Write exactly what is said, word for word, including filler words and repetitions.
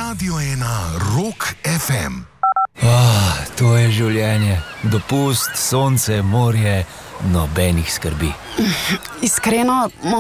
Radio ena Rock F M. Oh, to je življenje. Dopust, sonce, morje, nobenih skrbi. Iskreno,